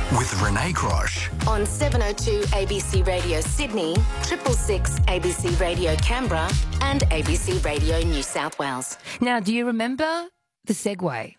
with Renee Crosh. On 702 ABC Radio Sydney, 666 ABC Radio Canberra and ABC Radio New South Wales. Now, do you remember the Segway?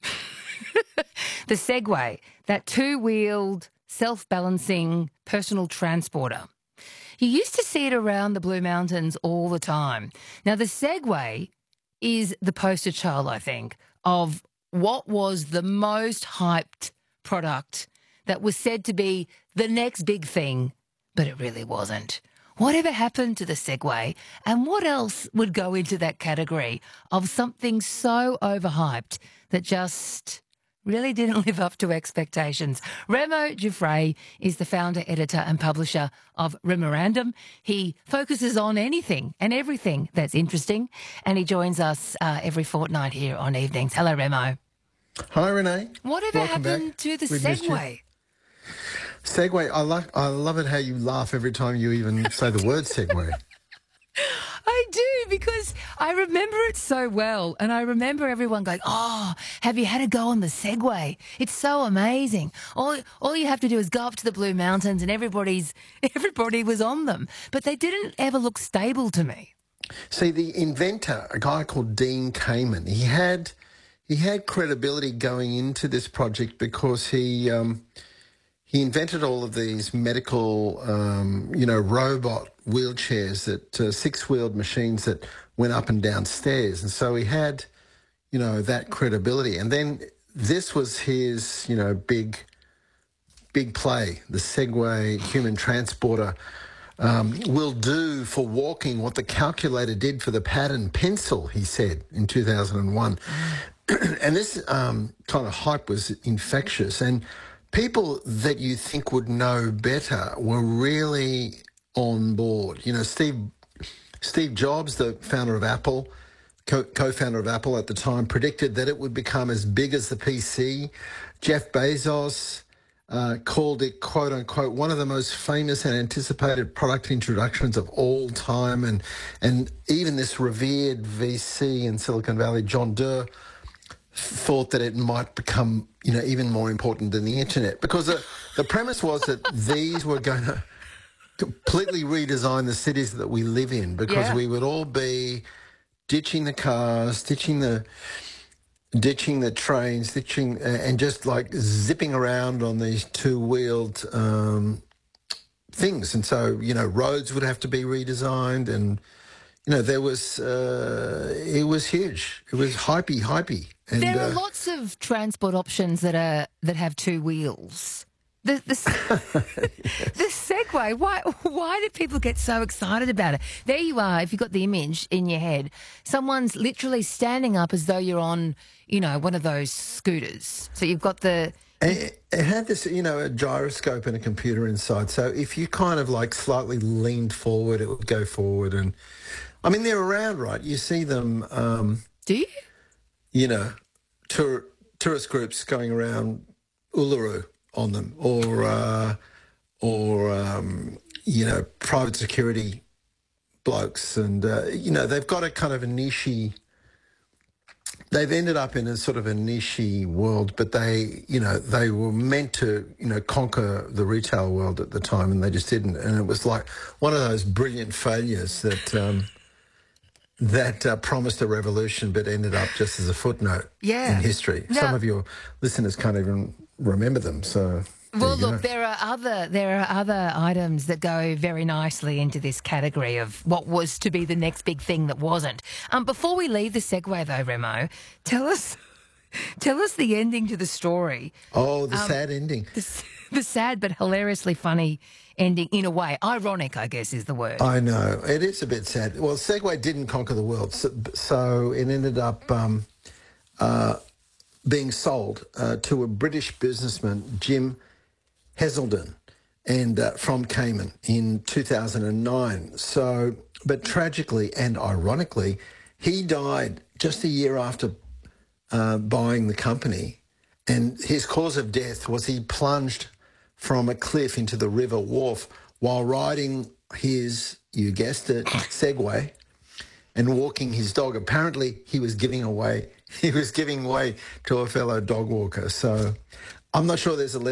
The Segway, that two-wheeled, self-balancing personal transporter. You used to see it around the Blue Mountains all the time. Now, the Segway is the poster child, I think, of what was the most hyped product that was said to be the next big thing, but it really wasn't. Whatever happened to the Segway, and what else would go into that category of something so overhyped that just really didn't live up to expectations? Remo Giuffre is the founder, editor and publisher of Remorandum. He focuses on anything and everything that's interesting, and he joins us every fortnight here on Evenings. Hello, Remo. Hi, Renee. Whatever happened to the Segway? Segway, I love it how you laugh every time you even say the word Segway. I do, because I remember it so well, and I remember everyone going, "Oh, have you had a go on the Segway? It's so amazing. All you have to do is go up to the Blue Mountains, and everybody was on them." But they didn't ever look stable to me. See, the inventor, a guy called Dean Kamen, he had credibility going into this project because he invented all of these medical, robot wheelchairs, that six-wheeled machines that went up and down stairs. And so he had, that credibility. And then this was his, big play. The Segway human transporter will do for walking what the calculator did for the pad and pencil, he said, in 2001. And this kind of hype was infectious. And people that you think would know better were really on board. Steve Jobs, the founder of Apple, co-founder of Apple at the time, predicted that it would become as big as the PC. Jeff Bezos called it, quote unquote, one of the most famous and anticipated product introductions of all time. And even this revered VC in Silicon Valley, John Doerr, thought that it might become, even more important than the internet, because the premise was that these were going to completely redesign the cities that we live in, because we would all be ditching the cars, ditching the trains, and just like zipping around on these two-wheeled things. And so, roads would have to be redesigned, and there was it was huge. It was hypey. And, there are lots of transport options that have two wheels. The Segway, why do people get so excited about it? There you are, if you've got the image in your head, someone's literally standing up as though you're on, one of those scooters. So you've got the... It had this, a gyroscope and a computer inside. So if you kind of like slightly leaned forward, it would go forward. And I mean, they're around, right? You see them... Do you? Tourist groups going around Uluru on them, or private security blokes, and they've got a kind of a niche. They've ended up in a sort of a niche world, but they were meant to conquer the retail world at the time, and they just didn't. And it was like one of those brilliant failures that promised a revolution but ended up just as a footnote in history. Now, some of your listeners can't even remember them. So, well, look, there are other items that go very nicely into this category of what was to be the next big thing that wasn't. Before we leave the Segway, though, Remo, tell us the ending to the story. Oh, the sad ending. The sad but hilariously funny ending, in a way. Ironic, I guess, is the word. I know. It is a bit sad. Well, Segway didn't conquer the world, so it ended up being sold to a British businessman, Jim Heselden, and from Cayman in 2009. So, but tragically and ironically, he died just a year after buying the company, and his cause of death was he plunged from a cliff into the River Wharfe while riding his, you guessed it, Segway, and walking his dog. Apparently, he was giving way to a fellow dog walker. So I'm not sure there's a